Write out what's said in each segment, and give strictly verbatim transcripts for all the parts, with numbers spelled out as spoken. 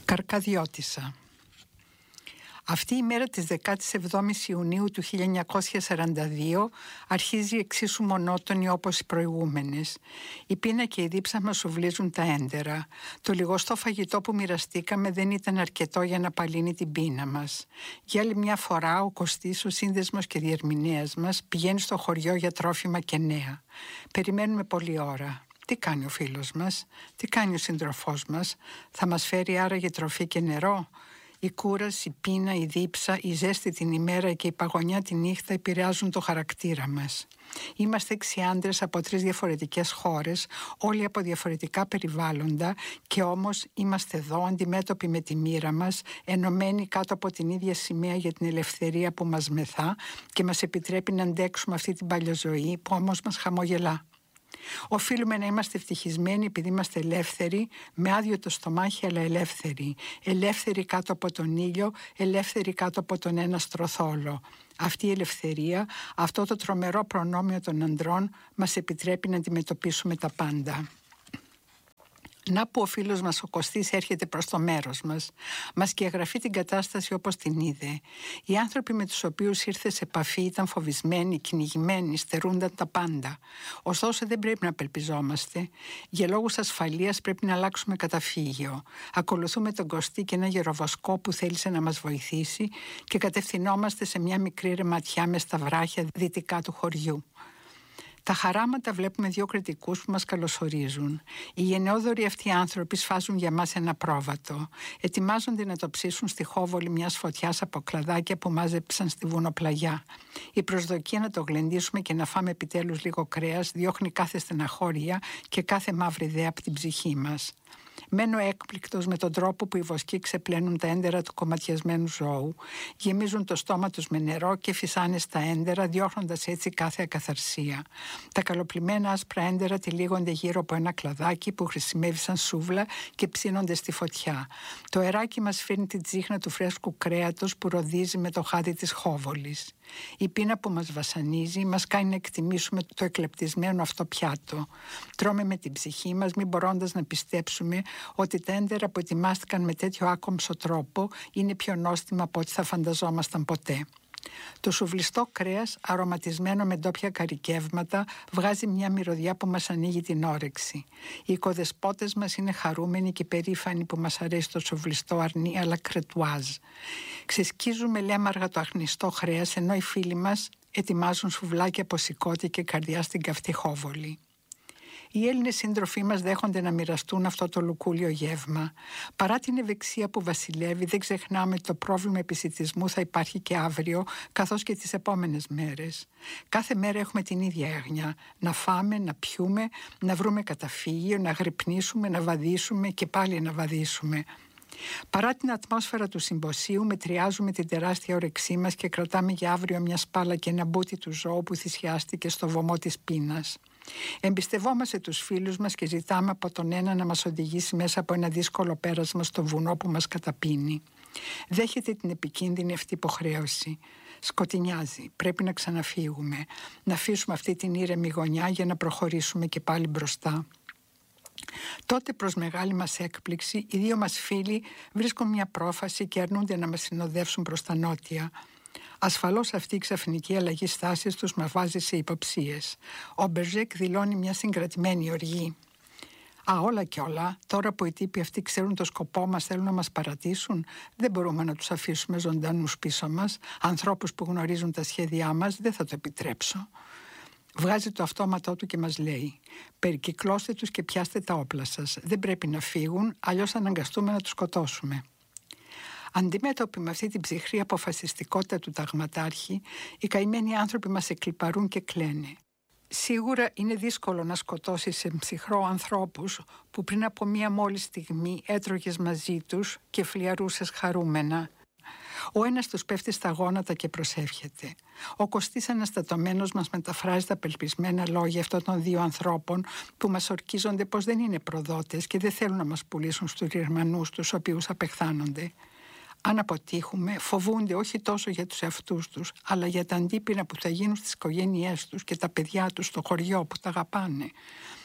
Καρκαδιώτισσα. Αυτή η μέρα της δεκάτης εβδόμης Ιουνίου του χίλια εννιακόσια σαράντα δύο αρχίζει εξίσου μονότονη όπως οι προηγούμενες. Η πείνα και η δίψα μας σουβλίζουν τα έντερα. Το λιγοστό φαγητό που μοιραστήκαμε δεν ήταν αρκετό για να απαλύνει την πείνα μας. Για άλλη μια φορά ο Κωστής, ο σύνδεσμος και διερμηνέας μας, πηγαίνει στο χωριό για τρόφιμα και νέα. Περιμένουμε πολλή ώρα. Τι κάνει ο φίλος μας, τι κάνει ο σύντροφός μας, θα μας φέρει άραγε τροφή και νερό? Η κούραση, η πείνα, η δίψα, η ζέστη την ημέρα και η παγωνιά τη νύχτα επηρεάζουν το χαρακτήρα μας. Είμαστε έξι άντρες από τρεις διαφορετικές χώρες, όλοι από διαφορετικά περιβάλλοντα, και όμως είμαστε εδώ αντιμέτωποι με τη μοίρα μας, ενωμένοι κάτω από την ίδια σημαία για την ελευθερία που μας μεθά και μας επιτρέπει να αντέξουμε αυτή την παλιοζωή που όμως μας χαμογελά. Οφείλουμε να είμαστε ευτυχισμένοι επειδή είμαστε ελεύθεροι, με άδειο το στομάχι αλλά ελεύθεροι. Ελεύθεροι κάτω από τον ήλιο, ελεύθεροι κάτω από τον ένα στροθόλο. Αυτή η ελευθερία, αυτό το τρομερό προνόμιο των ανδρών μας επιτρέπει να αντιμετωπίσουμε τα πάντα. Να που ο φίλος μας ο Κωστής έρχεται προς το μέρος μας. Μας σκιαγραφεί την κατάσταση όπως την είδε. Οι άνθρωποι με τους οποίους ήρθε σε επαφή ήταν φοβισμένοι, κυνηγημένοι, στερούνταν τα πάντα. Ωστόσο δεν πρέπει να απελπιζόμαστε. Για λόγους ασφαλείας πρέπει να αλλάξουμε καταφύγιο. Ακολουθούμε τον Κωστή και ένα γεροβασκό που θέλησε να μας βοηθήσει και κατευθυνόμαστε σε μια μικρή ρεματιά με στα βράχια δυτικά του χωριού. Τα χαράματα βλέπουμε δύο κριτικούς που μας καλωσορίζουν. Οι γενναιόδοροι αυτοί άνθρωποι σφάζουν για μας ένα πρόβατο. Ετοιμάζονται να το ψήσουν στη χόβολη μιας φωτιάς από κλαδάκια που μάζεψαν στη βουνοπλαγιά. Η προσδοκία να το γλεντήσουμε και να φάμε επιτέλους λίγο κρέας διώχνει κάθε στεναχώρια και κάθε μαύρη ιδέα από την ψυχή μας. Μένω έκπληκτος με τον τρόπο που οι βοσκοί ξεπλένουν τα έντερα του κομματιασμένου ζώου, γεμίζουν το στόμα τους με νερό και φυσάνε στα έντερα, διώχνοντας έτσι κάθε ακαθαρσία. Τα καλοπλημμένα άσπρα έντερα τυλίγονται γύρω από ένα κλαδάκι που χρησιμεύει σαν σούβλα και ψήνονται στη φωτιά. Το αεράκι μας φέρνει την τσίχνα του φρέσκου κρέατος που ροδίζει με το χάδι της χόβολης. Η πείνα που μας βασανίζει μας κάνει να εκτιμήσουμε το εκλεπτισμένο αυτό πιάτο. Τρώμε με την ψυχή μας, μην μπορώντας να πιστέψουμε ότι τα έντερα που ετοιμάστηκαν με τέτοιο άκομψο τρόπο είναι πιο νόστιμα από ό,τι θα φανταζόμασταν ποτέ. Το σουβλιστό κρέας, αρωματισμένο με ντόπια καρικεύματα, βγάζει μια μυρωδιά που μας ανοίγει την όρεξη. Οι οικοδεσπότες μας είναι χαρούμενοι και περήφανοι που μας αρέσει το σουβλιστό αρνί αλλά κρετουάζ. Ξεσκίζουμε λέμαργα το αχνιστό κρέας, ενώ οι φίλοι μας ετοιμάζουν σουβλάκια από σηκώτη και καρδιά στην καυτή χόβολη. Οι Έλληνες σύντροφοί μας δέχονται να μοιραστούν αυτό το λουκούλιο γεύμα. Παρά την ευεξία που βασιλεύει, δεν ξεχνάμε ότι το πρόβλημα επισιτισμού θα υπάρχει και αύριο, καθώς και τις επόμενες μέρες. Κάθε μέρα έχουμε την ίδια έγνοια. Να φάμε, να πιούμε, να βρούμε καταφύγιο, να γρυπνήσουμε, να βαδίσουμε και πάλι να βαδίσουμε. Παρά την ατμόσφαιρα του συμποσίου, μετριάζουμε την τεράστια όρεξή μας και κρατάμε για αύριο μια σπάλα και ένα μπούτι του ζώου που θυσιάστηκε στο βωμό της πείνας. Εμπιστευόμαστε τους φίλους μας και ζητάμε από τον ένα να μας οδηγήσει μέσα από ένα δύσκολο πέρασμα στο βουνό που μας καταπίνει. Δέχεται την επικίνδυνη αυτή υποχρέωση. Σκοτεινιάζει, πρέπει να ξαναφύγουμε, να αφήσουμε αυτή την ήρεμη γωνιά για να προχωρήσουμε και πάλι μπροστά. Τότε, προς μεγάλη μας έκπληξη, οι δύο μας φίλοι βρίσκουν μια πρόφαση και αρνούνται να μας συνοδεύσουν προς τα νότια. Ασφαλώς αυτή η ξαφνική αλλαγή στάσης τους μας βάζει σε υποψίες. Ο Μπερζέκ δηλώνει μια συγκρατημένη οργή. Α, όλα και όλα, τώρα που οι τύποι αυτοί ξέρουν το σκοπό μας, θέλουν να μας παρατήσουν, δεν μπορούμε να τους αφήσουμε ζωντανούς πίσω μας. Ανθρώπους που γνωρίζουν τα σχέδιά μας, δεν θα το επιτρέψω. Βγάζει το αυτόματό του και μας λέει: περικυκλώστε τους και πιάστε τα όπλα σας. Δεν πρέπει να φύγουν, αλλιώς θα αναγκαστούμε να τους σκοτώσουμε. Αντιμέτωποι με αυτή την ψυχρή αποφασιστικότητα του ταγματάρχη, οι καημένοι άνθρωποι μας εκλιπαρούν και κλαίνε. Σίγουρα είναι δύσκολο να σκοτώσεις σε ψυχρό ανθρώπους που πριν από μία μόλις στιγμή έτρωγες μαζί τους και φλιαρούσες χαρούμενα. Ο ένας τους πέφτει στα γόνατα και προσεύχεται. Ο Κωστής αναστατωμένος μας μεταφράζει τα απελπισμένα λόγια αυτών των δύο ανθρώπων που μας ορκίζονται πως δεν είναι προδότες και δεν θέλουν να μας πουλήσουν στους Γερμανούς τους οποίους απεχθάνονται. Αν αποτύχουμε, φοβούνται όχι τόσο για τους εαυτούς τους, αλλά για τα αντίπεινα που θα γίνουν στις οικογένειές τους και τα παιδιά τους στο χωριό που τα αγαπάνε.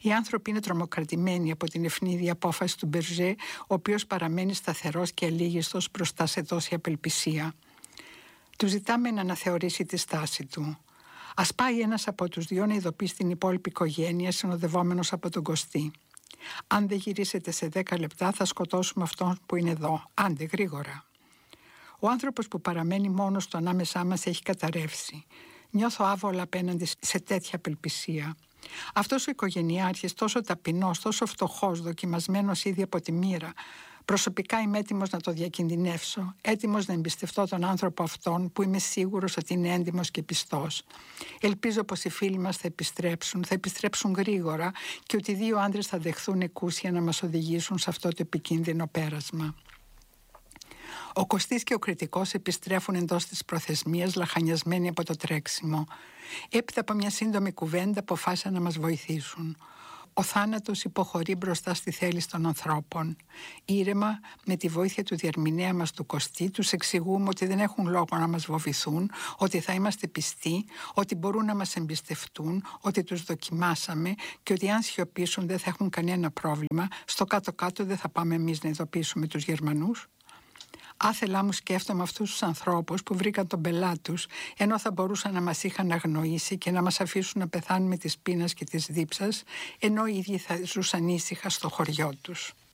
Οι άνθρωποι είναι τρομοκρατημένοι από την ευνίδια απόφαση του Μπερζέ, ο οποίος παραμένει σταθερός και αλήγιστος μπροστά σε τόση απελπισία. Του ζητάμε να αναθεωρήσει τη στάση του. Ας πάει ένας από τους δυο να ειδοποιήσει την υπόλοιπη οικογένεια, συνοδευόμενος από τον Κωστή. Αν δεν γυρίσετε σε δέκα λεπτά θα σκοτώσουμε αυτόν που είναι εδώ. Άντε γρήγορα. Ο άνθρωπος που παραμένει μόνος του ανάμεσά μας έχει καταρρεύσει. Νιώθω άβολα απέναντι σε τέτοια απελπισία. Αυτός ο οικογενειάρχης, τόσο ταπεινός, τόσο φτωχός, δοκιμασμένος ήδη από τη μοίρα. Προσωπικά είμαι έτοιμος να το διακινδυνεύσω, έτοιμος να εμπιστευτώ τον άνθρωπο αυτόν που είμαι σίγουρος ότι είναι έντιμος και πιστός. Ελπίζω πως οι φίλοι μας θα επιστρέψουν, θα επιστρέψουν γρήγορα και ότι δύο άντρες θα δεχθούν εκούσια να μας οδηγήσουν σε αυτό το επικίνδυνο πέρασμα. Ο Κωστής και ο Κριτικός επιστρέφουν εντός της προθεσμίας, λαχανιασμένοι από το τρέξιμο. Έπειτα από μια σύντομη κουβέντα αποφάσισαν να μας βοηθήσουν. Ο θάνατος υποχωρεί μπροστά στη θέληση των ανθρώπων. Ήρεμα, με τη βοήθεια του διερμηνέα μας του Κωστή, τους εξηγούμε ότι δεν έχουν λόγο να μας βοβηθούν, ότι θα είμαστε πιστοί, ότι μπορούν να μας εμπιστευτούν, ότι τους δοκιμάσαμε και ότι αν σιωπήσουν δεν θα έχουν κανένα πρόβλημα. Στο κάτω-κάτω δεν θα πάμε εμείς να ειδοποιήσουμε τους Γερμανούς. Άθελά μου σκέφτομαι αυτούς τους ανθρώπους που βρήκαν τον πελάτη τους, ενώ θα μπορούσαν να μας είχαν αγνοήσει και να μας αφήσουν να πεθάνουμε της πείνας και της δίψας, ενώ οι ίδιοι θα ζούσαν ήσυχα στο χωριό τους.